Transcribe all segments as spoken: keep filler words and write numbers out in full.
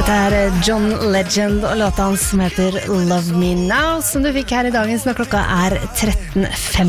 Dette er John Legend og låta hans som heter Love Me Now, som du fikk her i dagens når klokka er tretten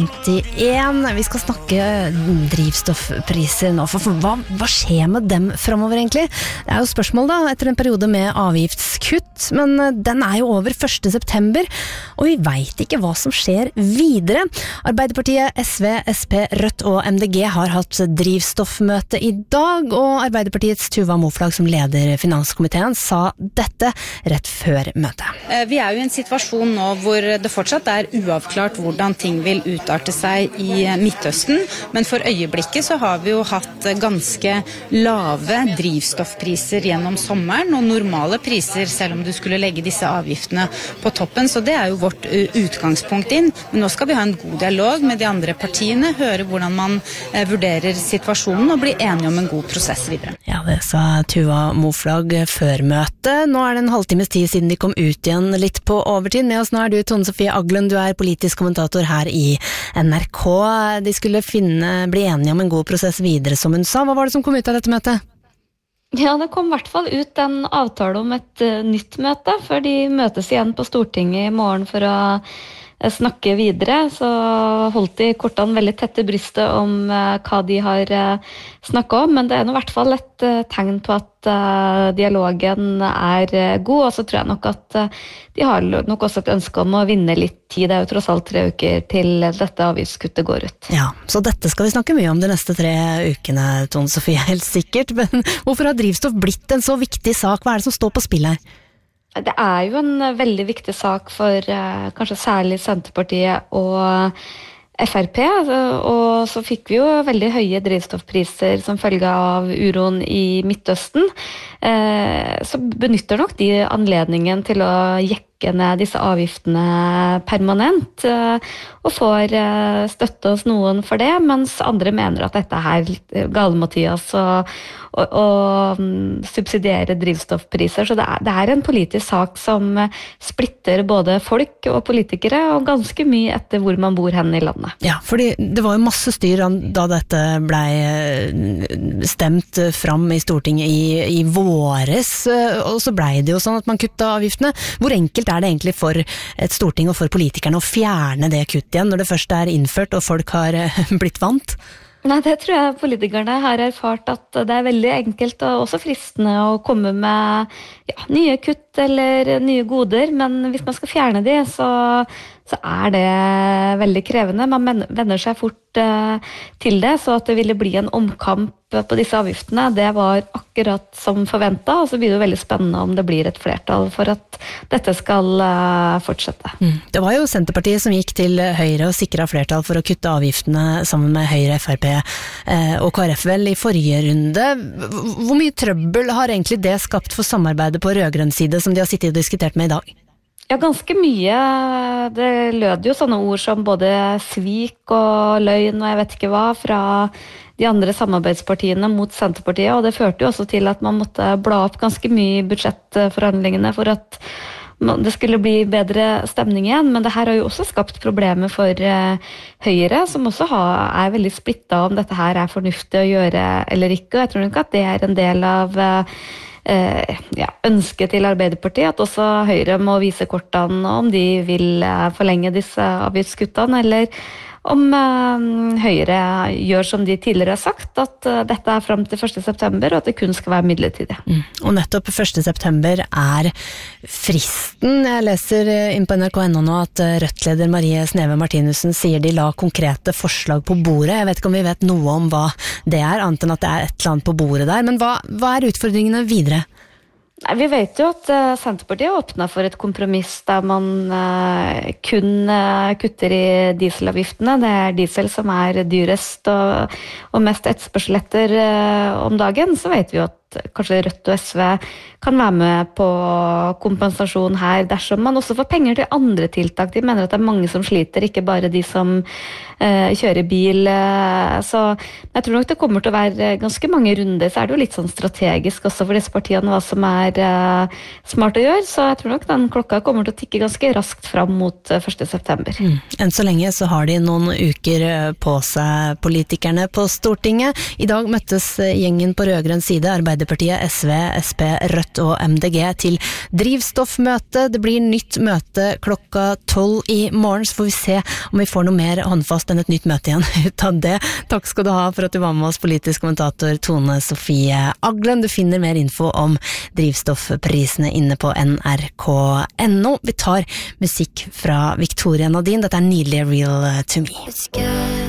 femtien. Vi skal snakke drivstoffpriser nå, for, for hva, hva skjer med dem fremover egentlig? Det er jo spørsmål da, etter en periode med avgiftskutt, men den er jo over første september, og vi vet ikke hva som skjer videre. Arbeiderpartiet, S V, S P, Rødt og M D G har hatt drivstoffmøte i dag, og Arbeiderpartiets Tuva Moflag som leder finanskomiteen sa dette rett før møtet. Vi er jo i en situasjon nå hvor det fortsatt er uavklart hvordan ting vil utarte seg i Midtøsten, men for øyeblikket så har vi jo hatt ganske lave drivstoffpriser gjennom sommeren, og normale priser selv om du skulle legge disse avgiftene på toppen, så det er jo vårt utgangspunkt inn. Men nå skal vi ha en god dialog med de andre partiene, høre hvordan man vurderer situasjonen og bli enige om en god prosess videre. Ja, det sa Tuva Moflag før møtet. Nå er det en halvtimes tid siden de kom ut igjen litt på overtid. Med oss nå er du, Tone Sofie Aglen, du er politisk kommentator her i N R K. De skulle finne, bli enige om en god prosess videre, som hun sa. Hva var det som kom ut av dette møtet? Ja, det kom i hvert fall ut en avtale om et uh, nytt møte, før de møtes igjen på Stortinget i morgen for å uh, snakke videre. Så holdt de kortene veldig tett i brystet om uh, hva de har uh, snakket om, men det er nå i hvert fall et uh, tegn på at uh, dialogen er uh, god, og så tror jeg nok at uh, de har nok også et ønske om å vinne litt tid. Det er jo tross alt tre uker til dette avgiftskuttet går ut. Ja, så dette skal vi snakke mye om de neste tre ukene, Tone Sofie, helt sikkert. Men hvorfor har drivstoff blitt en så viktig sak? Hva er det som står på spill her? Det er jo en veldig viktig sak for uh, kanskje særlig Senterpartiet og F R P, og så fikk vi jo veldig høye drivstoffpriser som følge av uroen i Midtøsten. Eh, så benytter nok de anledningen til å jekke ned disse avgiftene permanent, eh, og får eh, støtte hos noen for det, mens andre mener at dette er gale-Mathias og, og, og um, subsidiere drivstoffpriser. Så det er, det er en politisk sak som splitter både folk og politikere, og ganske mye etter hvor man bor hen i landet. Ja, fordi det var jo masse styr da dette ble stemt fram i Stortinget i, i våres, og så ble det jo sånn at man kutta avgiftene. Hvor enkelt er det egentlig for et storting og for politikerne å fjerne det kutt igjen, når det først er innført og folk har blitt vant? Nei, det tror jeg politikerne har erfart at det er veldig enkelt og også fristende å komme med ja, nye kutt eller nye goder, men hvis man skal fjerne de, så, så er det veldig krevende. Man venner seg fort uh, til det, så at det ville bli en omkamp på disse avgiftene, det var akkurat som forventet, og så blir det jo veldig spennende om det blir et flertall for at dette skal uh, fortsette. Mm. Det var jo Senterpartiet som gikk til Høyre og sikret flertall for å kutte avgiftene sammen med Høyre, F R P eh, og K R F vel i forrige runde. Hvor mye trøbbel har egentlig det skapt for samarbeidet på rødgrønn side som de har sittet og diskutert med i dag? Ja, ganske mye. Det lød jo sånne ord som både svik og løgn og jeg vet ikke hva fra de andre samarbeidspartiene mot Senterpartiet, og det førte jo også til at man måtte bla opp ganske mye i budsjettforhandlingene for at det skulle bli bedre stemning igjen, men det her har jo også skapt problemer for Høyre, som også har, er veldig splittet om dette her er fornuftig å gjøre eller ikke, og jeg tror ikke at det er en del av eh, ja, ønsket til Arbeiderpartiet, at også Høyre må vise kortene om de vil forlenge disse avgiftskuttene, eller om uh, Høyre gjør som de tidligere har sagt, at uh, dette er frem til første september, og at det kun skal være midlertidig. Mm. Og nettopp første september er fristen. Jeg leser inn på N R K punkt N O nå at Rødt-leder Marie Sneve Martinussen sier de la konkrete forslag på bordet. Jeg vet ikke om vi vet noe om hva det er, annet enn at det er et eller annet på bordet der. Men hva, hva er utfordringene videre? Nei, vi vet jo at uh, Senterpartiet åpnet for et kompromiss der man uh, kun uh, kutter i dieselavgiftene. Det er diesel som er dyrest og, og mest etterspørsel etter uh, om dagen. Så vet vi jo at kanskje Rødt og S V kan være med på kompensasjon her dersom man også får penger til andre tiltak. De mener at det er mange som sliter, ikke bare de som uh, kjører bil. Uh, så jeg tror nok det kommer til å være ganske mange runder. Så er det jo litt sånn strategisk også for disse partiene hva som er uh, smart å gjøre. Så jeg tror nok den klokka kommer til å tikke ganske raskt fram mot uh, første september. Mm. Enn så lenge så har de noen uker på seg, politikerne på Stortinget. I dag møttes gjengen på rødgrønn side, Arbeiderpartiet Arbeiderpartiet, S V, S P, Rødt og M D G til drivstoffmøte. Det blir nytt møte klokka tolv i morgen, så får vi se om vi får noe mer håndfast enn et nytt møte igjen ut av det. Takk skal du ha for at du var med oss, politisk kommentator Tone Sofie Aglen. Du finner mer info om drivstoffprisene inne på N R K punktum N O. Vi tar musikk fra Victoria Nadine. Dette er nydelige Real to Me.